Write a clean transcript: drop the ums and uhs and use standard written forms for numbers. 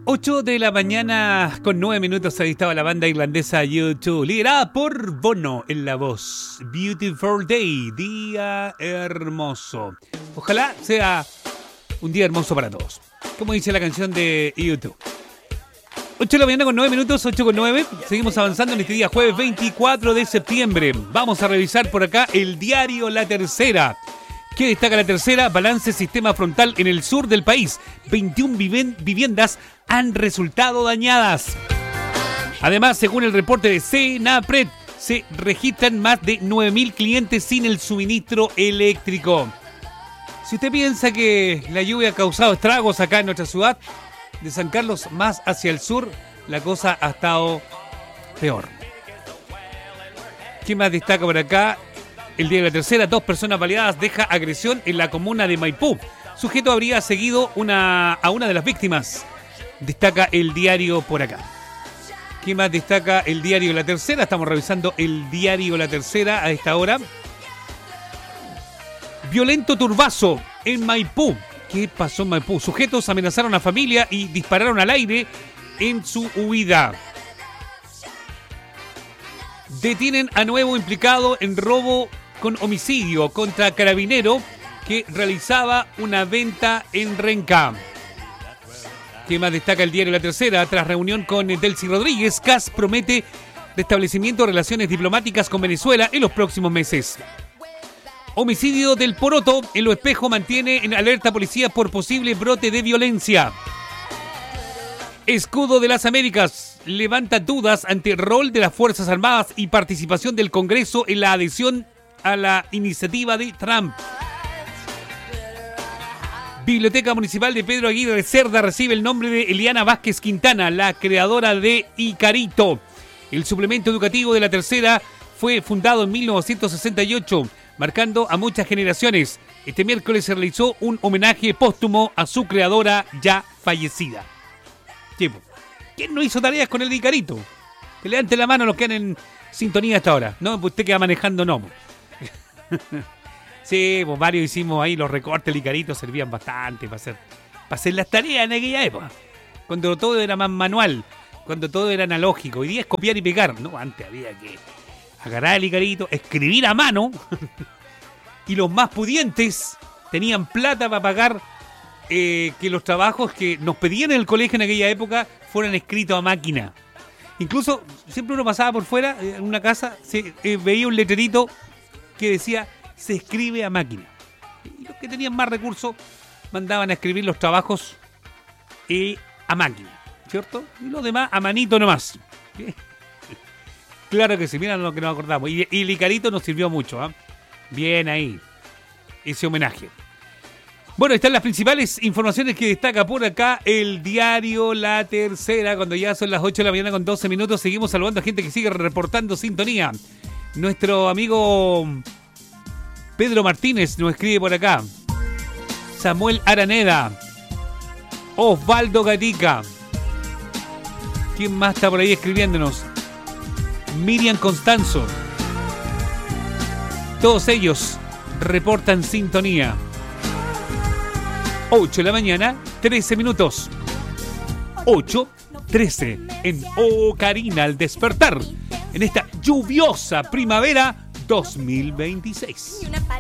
8 de la mañana con 9 minutos ahí estaba la banda irlandesa U2, liderada por Bono en la voz. Beautiful Day, día hermoso. Ojalá sea un día hermoso para todos, como dice la canción de U2. 8 de la mañana con 9 minutos, 8 con 9. Seguimos avanzando en este día jueves 24 de septiembre. Vamos a revisar por acá el diario La Tercera. ¿Qué destaca La Tercera? Balance sistema frontal en el sur del país. 21 viviendas han resultado dañadas. Además, según el reporte de CENAPRED, se registran más de 9.000 clientes sin el suministro eléctrico. Si usted piensa que la lluvia ha causado estragos acá en nuestra ciudad, de San Carlos más hacia el sur, la cosa ha estado peor. ¿Qué más destaca por acá? El día de La Tercera, 2 personas baleadas deja agresión en la comuna de Maipú. Sujeto habría seguido a una de las víctimas. Destaca el diario por acá. ¿Qué más destaca el diario La Tercera? Estamos revisando el diario La Tercera a esta hora. Violento turbazo en Maipú. ¿Qué pasó en Maipú? Sujetos amenazaron a familia y dispararon al aire en su huida. Detienen a nuevo implicado en robo con homicidio contra carabinero que realizaba una venta en Renca. ¿Qué más destaca el diario La Tercera? Tras reunión con Delcy Rodríguez, CAS promete restablecimiento de relaciones diplomáticas con Venezuela en los próximos meses. Homicidio del Poroto en Lo Espejo mantiene en alerta a policía por posible brote de violencia. Escudo de las Américas levanta dudas ante el rol de las Fuerzas Armadas y participación del Congreso en la adhesión a la iniciativa de Trump. Biblioteca Municipal de Pedro Aguirre Cerda recibe el nombre de Eliana Vázquez Quintana, la creadora de Icarito. El suplemento educativo de La Tercera fue fundado en 1968, marcando a muchas generaciones. Este miércoles se realizó un homenaje póstumo a su creadora ya fallecida. ¿Quién no hizo tareas con el Icarito? Que levante la mano los que han en sintonía hasta ahora. No, pues usted que va manejando no. Sí, pues varios hicimos ahí los recortes del Icarito, servían bastante para hacer las tareas en aquella época. Cuando todo era más manual, cuando todo era analógico. Hoy día es copiar y pegar. No, antes había que agarrar el Icarito, escribir a mano y los más pudientes tenían plata para pagar que los trabajos que nos pedían en el colegio en aquella época fueran escritos a máquina. Incluso siempre uno pasaba por fuera en una casa, veía un letrerito que decía se escribe a máquina. Y los que tenían más recursos mandaban a escribir los trabajos a máquina, ¿cierto? Y los demás a manito nomás. Claro que sí, miren lo que nos acordamos. Y el Icarito nos sirvió mucho, ¿eh? Bien ahí, ese homenaje. Bueno, están las principales informaciones que destaca por acá el diario La Tercera. Cuando ya son las 8 de la mañana con 12 minutos, seguimos saludando a gente que sigue reportando sintonía. Nuestro amigo Pedro Martínez nos escribe por acá. Samuel Araneda. Osvaldo Gatica. ¿Quién más está por ahí escribiéndonos? Miriam Constanzo. Todos ellos reportan sintonía. 8 de la mañana, 13 minutos. 8:13 en Ocarina al despertar. En esta lluviosa primavera 2026.